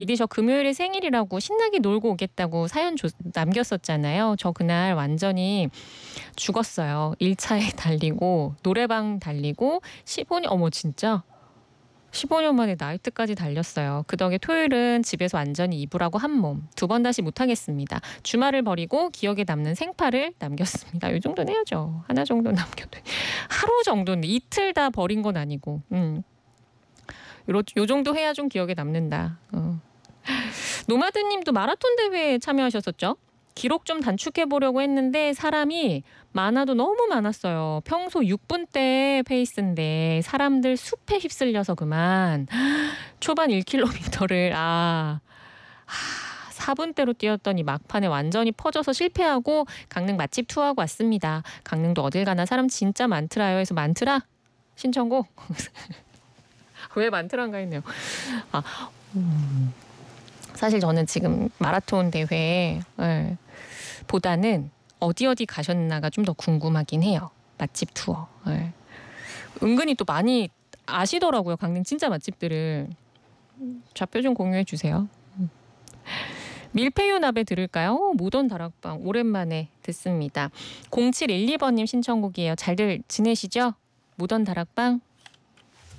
미리 저 금요일에 생일이라고 신나게 놀고 오겠다고 사연 남겼었잖아요. 저 그날 완전히 죽었어요. 1차에 달리고 노래방 달리고 15년 어머 진짜 15년 만에 나이트까지 달렸어요. 그 덕에 토요일은 집에서 완전히 이불하고 한 몸. 두 번 다시 못하겠습니다. 주말을 버리고 기억에 남는 생파를 남겼습니다. 이 정도는 해야죠. 하나 정도 남겨도. 하루 정도는 이틀 다 버린 건 아니고. 요 정도 해야 좀 기억에 남는다. 노마드님도 마라톤 대회에 참여하셨었죠? 기록 좀 단축해 보려고 했는데 사람이 많아도 너무 많았어요. 평소 6분대 페이스인데 사람들 숲에 휩쓸려서 그만. 초반 1km를 4분대로 뛰었더니 막판에 완전히 퍼져서 실패하고 강릉 맛집 투어하고 왔습니다. 강릉도 어딜 가나 사람 진짜 많더라요. 해서 많더라 신청곡. 왜 많더란가 했네요. 사실 저는 지금 마라톤 대회 보다는 어디 가셨나가 좀 더 궁금하긴 해요. 맛집 투어. 은근히 또 많이 아시더라고요. 강릉 진짜 맛집들을. 좌표 좀 공유해 주세요. 밀푀유 나베 들을까요? 무던 다락방 오랜만에 듣습니다. 0712번님 신청곡이에요. 잘들 지내시죠? 무던 다락방.